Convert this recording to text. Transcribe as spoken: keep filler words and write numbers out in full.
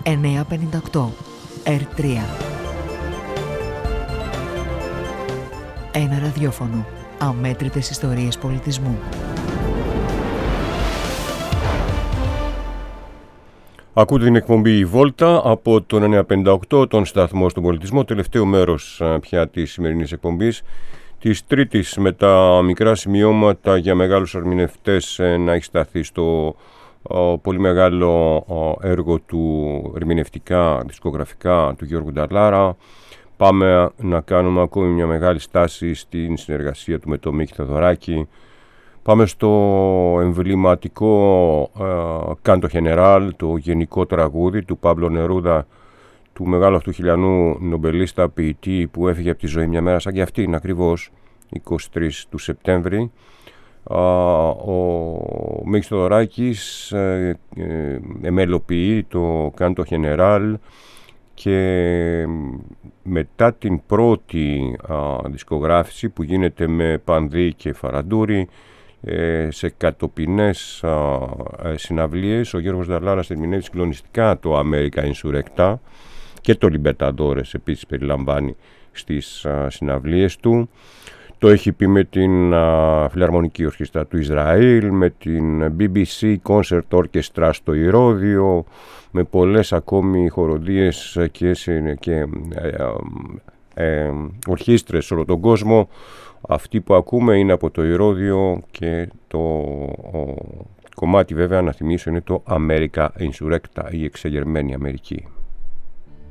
εννιακόσια πενήντα οκτώ ερ τρία. Ένα ραδιόφωνο. Αμέτρητες ιστορίες πολιτισμού. Ακούτε την εκπομπή «Η Βόλτα» από τον εννιακόσια πενήντα οκτώ, τον σταθμό στον πολιτισμό, τελευταίο μέρος πια της σημερινής εκπομπής, της τρίτης με τα μικρά σημειώματα για μεγάλους ερμηνευτές να έχει σταθεί στο ο, πολύ μεγάλο ο, έργο του ερμηνευτικά, δισκογραφικά του Γιώργου Νταλάρα. Πάμε να κάνουμε ακόμη μια μεγάλη στάση στην συνεργασία του με τον Μίκη Θεοδωράκη. Πάμε στο εμβληματικό ε, Κάντο Γενεράλ, το γενικό τραγούδι του Πάμπλο Νερούδα, του μεγάλου αυτού χιλιανού νομπελίστα ποιητή που έφυγε από τη ζωή μια μέρα σαν και αυτήν ακριβώς, εικοστή τρίτη του Σεπτέμβρη. Ε, ο Μίκης Θεοδωράκης ε, ε, εμελοποιεί το Κάντο Γενεράλ και μετά την πρώτη α, δισκογράφηση που γίνεται με Πανδί και Φαραντούρη, σε κατοπινές α, συναυλίες, ο Γιώργος Νταλάρας ερμηνεύει συγκλονιστικά το America Insurrecta και το Libertadores επίσης περιλαμβάνει στις α, συναυλίες του. Το έχει πει με την α, Φιλαρμονική Ορχήστρα του Ισραήλ, με την μπι μπι σι Concert Orchestra στο Ηρώδειο, με πολλές ακόμη χοροδίες και, και ε, ε, ε, ορχήστρες σε όλο τον κόσμο. Αυτή που ακούμε είναι από το Ηρώδειο και το ο, κομμάτι βέβαια να θυμίσω είναι το America Insurrecta, η εξεγερμένη Αμερική.